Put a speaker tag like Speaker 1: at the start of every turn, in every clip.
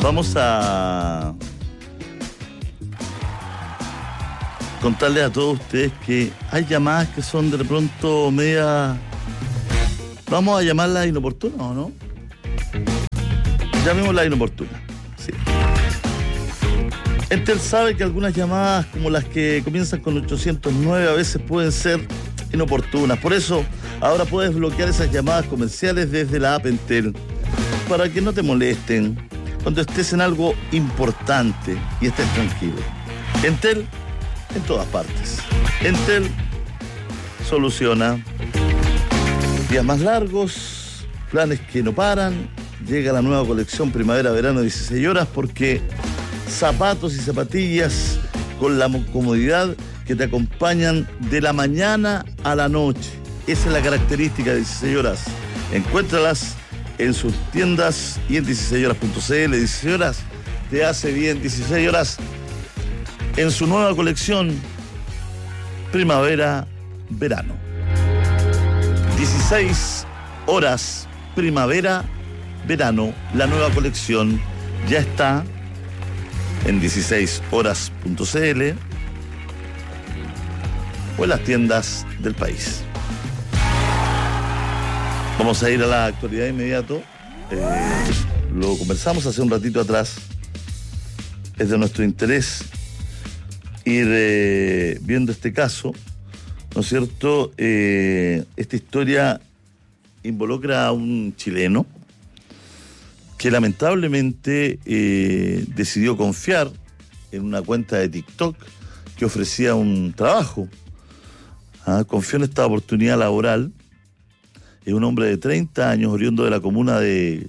Speaker 1: Vamos a contarles a todos ustedes que hay llamadas que son de pronto media, vamos a llamarlas inoportunas, ¿o no? Llamémoslas inoportunas, sí. Entel sabe que algunas llamadas como las que comienzan con 809 a veces pueden ser inoportunas. Por eso, ahora puedes bloquear esas llamadas comerciales desde la app Entel para que no te molesten cuando estés en algo importante y estés tranquilo. Entel en todas partes. Entel soluciona. Días más largos, planes que no paran. Llega la nueva colección primavera-verano 16 horas porque zapatos y zapatillas con la comodidad que te acompañan de la mañana a la noche. Esa es la característica de 16 horas. Encuéntralas en sus tiendas y en 16horas.cl. 16 horas te hace bien. 16 horas en su nueva colección primavera-verano. 16 horas primavera-verano. La nueva colección ya está en 16horas.cl o en las tiendas del país. Vamos a ir a la actualidad de inmediato. Lo conversamos hace un ratito atrás. Es de nuestro interés ir viendo este caso, ¿no es cierto? Esta historia involucra a un chileno que lamentablemente decidió confiar en una cuenta de TikTok que ofrecía un trabajo. Confió en esta oportunidad laboral. Es un hombre de 30 años, oriundo de la comuna de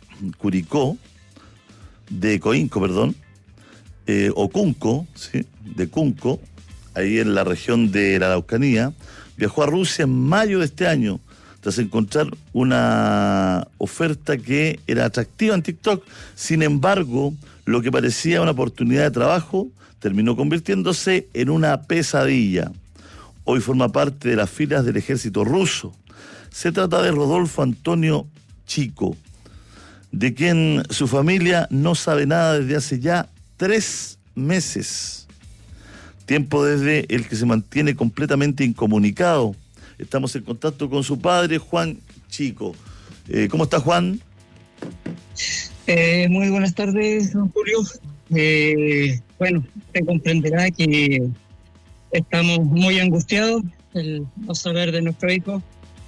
Speaker 1: Coinco, o Cunco, ¿sí? De Cunco, ahí en la región de la Araucanía. Viajó a Rusia en mayo de este año, tras encontrar una oferta que era atractiva en TikTok. Sin embargo, lo que parecía una oportunidad de trabajo terminó convirtiéndose en una pesadilla. Hoy forma parte de las filas del ejército ruso. Se trata de Rodolfo Antonio Chico, de quien su familia no sabe nada desde hace ya 3 meses. Tiempo desde el que se mantiene completamente incomunicado. Estamos en contacto con su padre, Juan Chico. ¿Cómo está, Juan?
Speaker 2: Muy buenas tardes, don Julio. Bueno, usted comprenderá que estamos muy angustiados el no saber de nuestro hijo.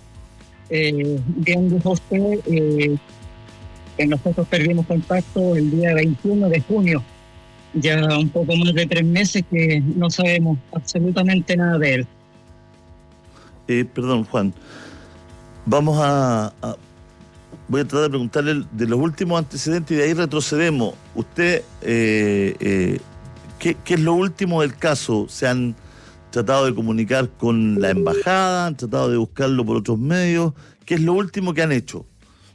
Speaker 2: Bien dijo usted que nosotros perdimos contacto el día 21 de junio. Ya un poco más de 3 meses que no sabemos absolutamente nada de él.
Speaker 1: Perdón, Juan. Voy a tratar de preguntarle de los últimos antecedentes y de ahí retrocedemos. Usted, ¿qué es lo último del caso? ¿Se han tratado de comunicar con la embajada? ¿Han tratado de buscarlo por otros medios? ¿Qué es lo último que han hecho?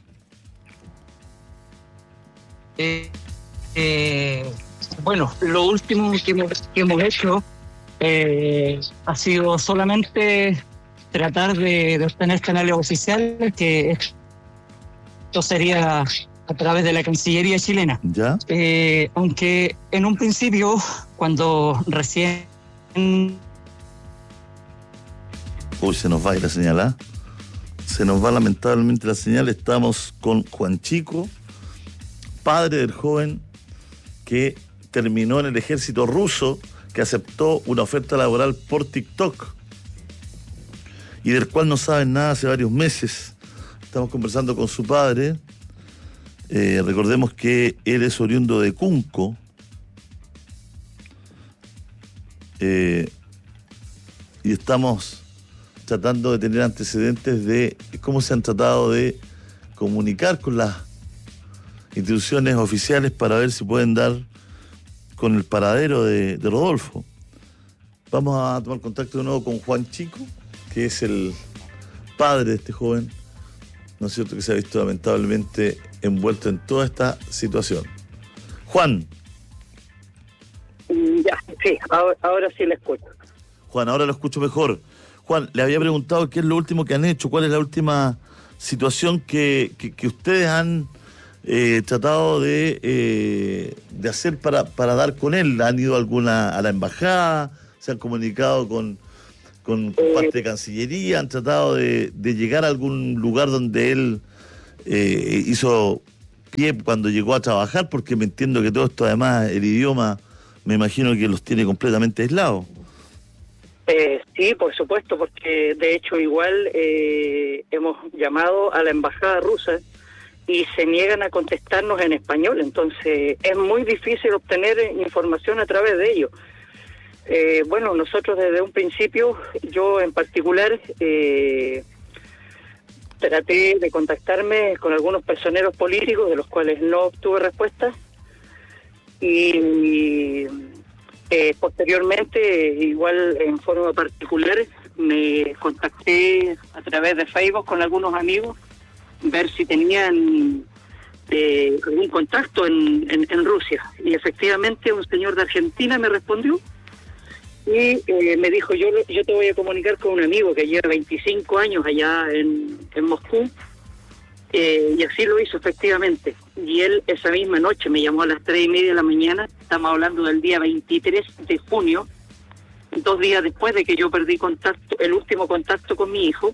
Speaker 2: Bueno, lo último que hemos hecho ha sido solamente tratar de obtener canales oficiales, que esto sería a través de la Cancillería chilena.
Speaker 1: ¿Ya?
Speaker 2: Aunque en un principio, cuando recién...
Speaker 1: Uy, se nos va a ir la señal, ¿ah? Se nos va lamentablemente la señal. Estamos con Juan Chico, padre del joven que terminó en el ejército ruso, que aceptó una oferta laboral por TikTok y del cual no saben nada hace varios meses. Estamos conversando con su padre. Recordemos que él es oriundo de Cunco. Y estamos tratando de tener antecedentes de cómo se han tratado de comunicar con las instituciones oficiales para ver si pueden dar con el paradero de Rodolfo. Vamos a tomar contacto de nuevo con Juan Chico, que es el padre de este joven, ¿no es cierto?, que se ha visto lamentablemente envuelto en toda esta situación. Juan.
Speaker 3: Ya, sí, ahora sí le escucho.
Speaker 1: Juan, ahora lo escucho mejor. Juan, le había preguntado qué es lo último que han hecho, cuál es la última situación que ustedes han tratado de hacer para dar con él? ¿Han ido a la embajada? ¿Se han comunicado con parte de Cancillería? ¿Han tratado de llegar a algún lugar donde él hizo pie cuando llegó a trabajar? Porque me entiendo que todo esto, además, el idioma, me imagino que los tiene completamente aislados.
Speaker 3: Sí, por supuesto, porque de hecho igual hemos llamado a la embajada rusa y se niegan a contestarnos en español, entonces es muy difícil obtener información a través de ellos. Bueno, nosotros desde un principio, yo en particular, traté de contactarme con algunos personeros políticos de los cuales no obtuve respuesta y posteriormente, igual en forma particular, me contacté a través de Facebook con algunos amigos, ver si tenían algún contacto en Rusia. Y efectivamente un señor de Argentina me respondió y me dijo, yo te voy a comunicar con un amigo que lleva 25 años allá en Moscú. Y así lo hizo efectivamente. Y él esa misma noche me llamó a las 3:30 de la mañana. Estamos hablando del día 23 de junio, 2 días después de que yo perdí el último contacto con mi hijo.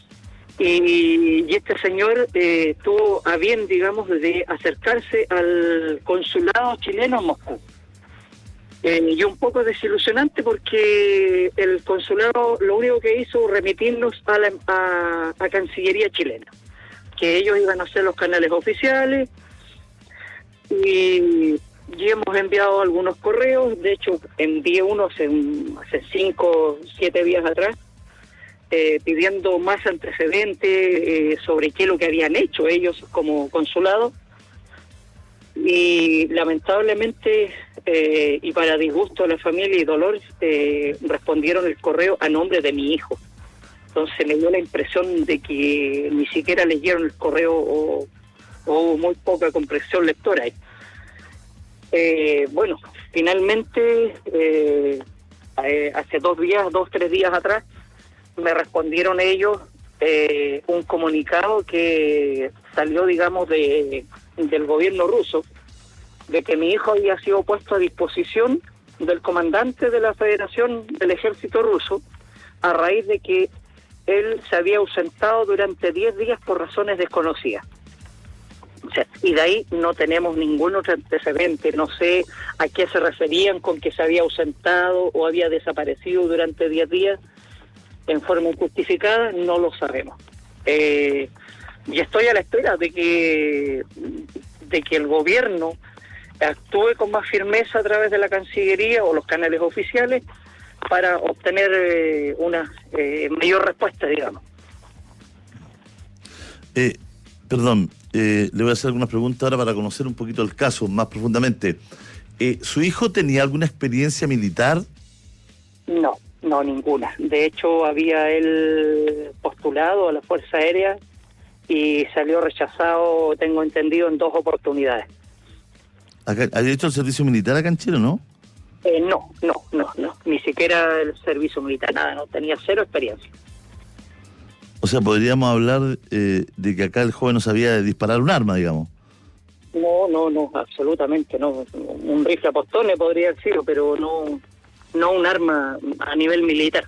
Speaker 3: Y este señor tuvo a bien, digamos, de acercarse al consulado chileno en Moscú. Y un poco desilusionante porque el consulado lo único que hizo remitirnos a Cancillería chilena, que ellos iban a hacer los canales oficiales, y hemos enviado algunos correos. De hecho, envié uno hace 5 o 7 días atrás, pidiendo más antecedentes sobre qué es lo que habían hecho ellos como consulado, y lamentablemente, y para disgusto de la familia y dolor, respondieron el correo a nombre de mi hijo. Entonces me dio la impresión de que ni siquiera leyeron el correo o hubo muy poca comprensión lectora. Bueno, finalmente, hace 2-3 días atrás, me respondieron ellos un comunicado que salió, digamos, del gobierno ruso, de que mi hijo había sido puesto a disposición del comandante de la Federación del Ejército Ruso a raíz de que él se había ausentado durante 10 días por razones desconocidas. O sea, y de ahí no tenemos ningún otro antecedente. No sé a qué se referían con que se había ausentado o había desaparecido durante 10 días en forma injustificada, no lo sabemos. Y estoy a la espera de que el gobierno actúe con más firmeza a través de la Cancillería o los canales oficiales para obtener una mayor respuesta, digamos.
Speaker 1: Perdón, le voy a hacer algunas preguntas ahora para conocer un poquito el caso más profundamente. ¿Su hijo tenía alguna experiencia militar?
Speaker 3: No, ninguna. De hecho, había él postulado a la Fuerza Aérea y salió rechazado, tengo entendido, en 2 oportunidades.
Speaker 1: ¿Había hecho el servicio militar acá en Chile, no?
Speaker 3: No, ni siquiera el servicio militar, nada, no, tenía 0 experiencia.
Speaker 1: O sea, podríamos hablar de que acá el joven no sabía disparar un arma, digamos.
Speaker 3: No, absolutamente no. Un rifle a postones podría haber sido, pero no un arma a nivel militar.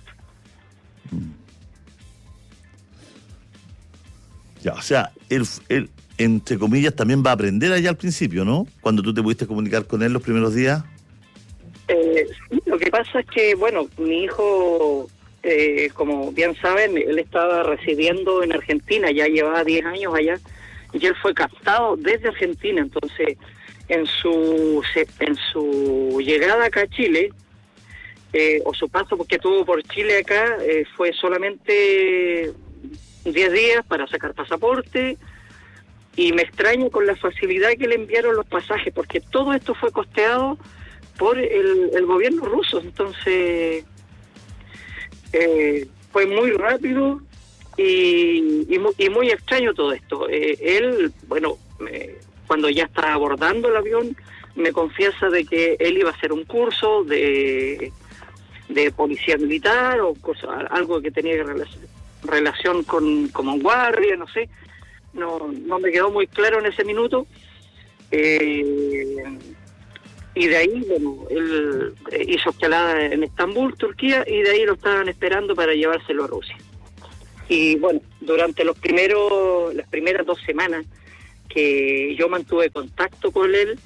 Speaker 1: Ya, o sea, él, entre comillas, también va a aprender allá al principio, ¿no? Cuando tú te pudiste comunicar con él los primeros días.
Speaker 3: Sí, lo que pasa es que, bueno, mi hijo, como bien saben, él estaba residiendo en Argentina, ya llevaba 10 años allá, y él fue captado desde Argentina. Entonces, en su llegada acá a Chile, o su paso porque tuvo por Chile acá, fue solamente 10 días para sacar pasaporte, y me extraño con la facilidad que le enviaron los pasajes, porque todo esto fue costeado por el gobierno ruso. Entonces fue muy rápido y muy extraño todo esto. Él, bueno, cuando ya está abordando el avión, me confiesa de que él iba a hacer un curso de policía militar o algo que tenía relación con como guardia, no sé. No me quedó muy claro en ese minuto, Y de ahí, bueno, él hizo escalada en Estambul, Turquía, y de ahí lo estaban esperando para llevárselo a Rusia. Y bueno, durante las primeras 2 semanas que yo mantuve contacto con él,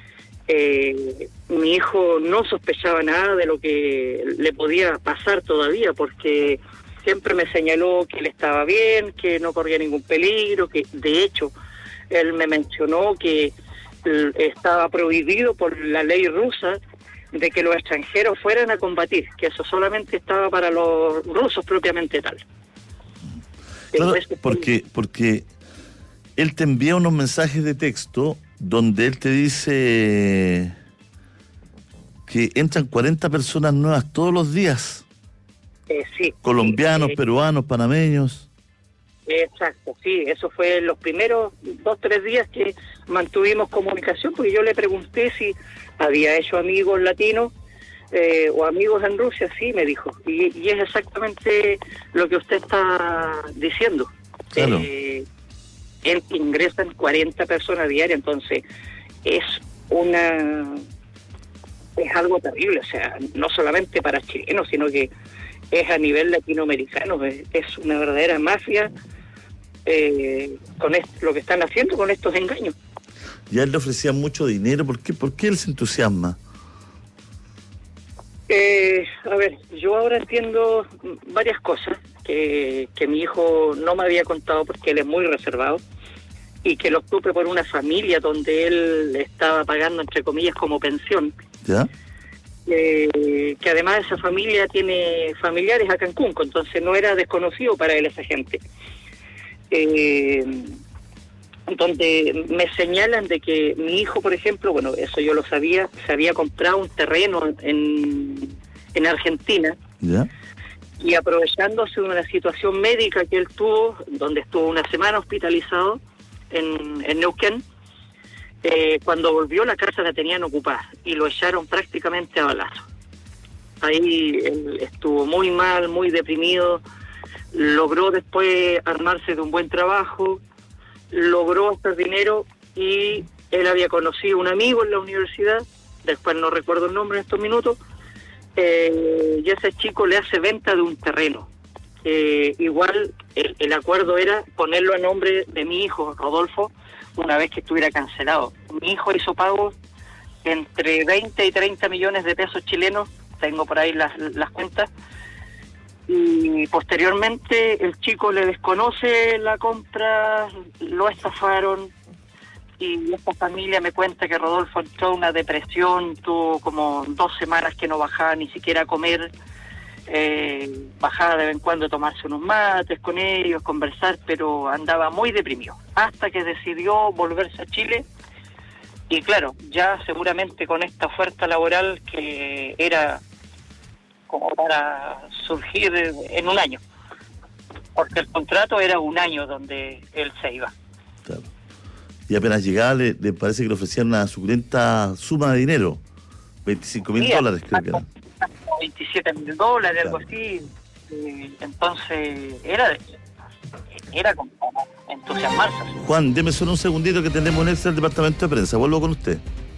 Speaker 3: mi hijo no sospechaba nada de lo que le podía pasar todavía, porque siempre me señaló que él estaba bien, que no corría ningún peligro, que de hecho él me mencionó que estaba prohibido por la ley rusa de que los extranjeros fueran a combatir, que eso solamente estaba para los rusos propiamente tal.
Speaker 1: Claro, porque él te envía unos mensajes de texto donde él te dice que entran 40 personas nuevas todos los días.
Speaker 3: Sí.
Speaker 1: Colombianos, peruanos, panameños.
Speaker 3: Exacto, sí, eso fue los primeros 2-3 días que mantuvimos comunicación, porque yo le pregunté si había hecho amigos latinos o amigos en Rusia. Sí, me dijo, y es exactamente lo que usted está diciendo.
Speaker 1: Claro.
Speaker 3: Ingresan 40 personas diarias, entonces es algo terrible, o sea, no solamente para chilenos, sino que es a nivel latinoamericano, es una verdadera mafia con lo que están haciendo con estos engaños.
Speaker 1: Y a él le ofrecían mucho dinero. ¿Por qué él se entusiasma?
Speaker 3: A ver, yo ahora entiendo varias cosas que mi hijo no me había contado, porque él es muy reservado, y que lo obtuve por una familia donde él estaba pagando, entre comillas, como pensión.
Speaker 1: ¿Ya?
Speaker 3: Que además esa familia tiene familiares acá en Cunco, entonces no era desconocido para él esa gente. Donde me señalan de que mi hijo, por ejemplo, bueno, eso yo lo sabía, se había comprado un terreno en Argentina.
Speaker 1: ¿Ya?
Speaker 3: Y aprovechándose de una situación médica que él tuvo, donde estuvo una semana hospitalizado en Neuquén, cuando volvió la casa la tenían ocupada y lo echaron prácticamente a balazos. Ahí él estuvo muy mal, muy deprimido, logró después armarse de un buen trabajo, logró hacer dinero, y él había conocido un amigo en la universidad, del cual no recuerdo el nombre en estos minutos, y ese chico le hace venta de un terreno. Igual el acuerdo era ponerlo a nombre de mi hijo, Rodolfo, una vez que estuviera cancelado. Mi hijo hizo pagos entre 20 y 30 millones de pesos chilenos, tengo por ahí las cuentas, y posteriormente el chico le desconoce la compra, lo estafaron, y esta familia me cuenta que Rodolfo entró en una depresión, tuvo como 2 semanas que no bajaba ni siquiera a comer, bajaba de vez en cuando a tomarse unos mates con ellos, conversar, pero andaba muy deprimido, hasta que decidió volverse a Chile. Y claro, ya seguramente con esta oferta laboral que era como para surgir en un año, porque el contrato era 1 año donde él se iba.
Speaker 1: Claro. Y apenas llegaba, le parece que le ofrecían una suculenta suma de dinero, $25,000 creo que era.
Speaker 3: $27,000,
Speaker 1: claro,
Speaker 3: algo así. Entonces era como entusiasmarse.
Speaker 1: Juan, deme solo un segundito que tenemos un extra del departamento de prensa. Vuelvo con usted.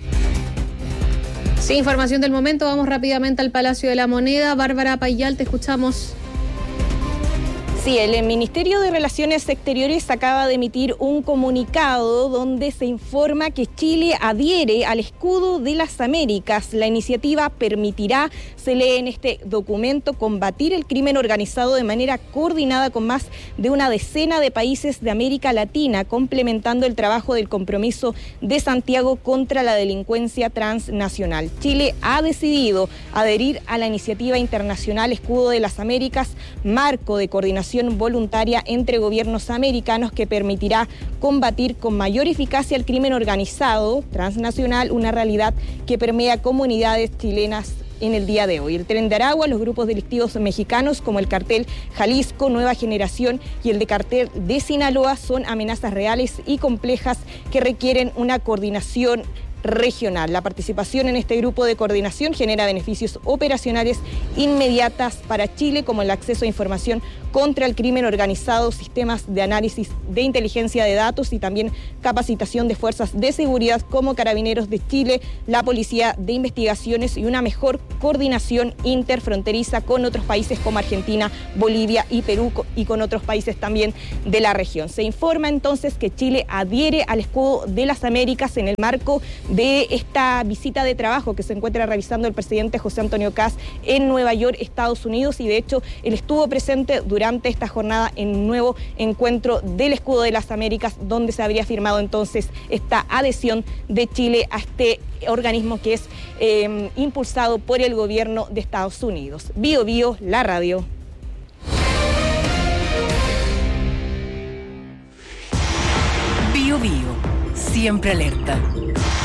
Speaker 4: Sí, información del momento. Vamos rápidamente al Palacio de la Moneda. Bárbara Payal, te escuchamos.
Speaker 5: Sí, el Ministerio de Relaciones Exteriores acaba de emitir un comunicado donde se informa que Chile adhiere al escudo de las Américas. La iniciativa permitirá, se lee en este documento, combatir el crimen organizado de manera coordinada con más de una decena de países de América Latina, complementando el trabajo del compromiso de Santiago contra la delincuencia transnacional. Chile ha decidido adherir a la iniciativa internacional Escudo de las Américas, marco de coordinación voluntaria entre gobiernos americanos que permitirá combatir con mayor eficacia el crimen organizado transnacional, una realidad que permea comunidades chilenas en el día de hoy. El Tren de Aragua, los grupos delictivos mexicanos como el cartel Jalisco, Nueva Generación y el de cartel de Sinaloa son amenazas reales y complejas que requieren una coordinación regional. La participación en este grupo de coordinación genera beneficios operacionales inmediatas para Chile, como el acceso a información contra el crimen organizado, sistemas de análisis de inteligencia de datos y también capacitación de fuerzas de seguridad como Carabineros de Chile, la Policía de Investigaciones y una mejor coordinación interfronteriza con otros países como Argentina, Bolivia y Perú y con otros países también de la región. Se informa entonces que Chile adhiere al Escudo de las Américas en el marco de esta visita de trabajo que se encuentra realizando el presidente José Antonio Kast en Nueva York, Estados Unidos, y de hecho él estuvo presente durante esta jornada en un nuevo encuentro del Escudo de las Américas, donde se habría firmado entonces esta adhesión de Chile a este organismo que es impulsado por el gobierno de Estados Unidos. Bio Bio, la radio.
Speaker 6: Bio Bio, siempre alerta.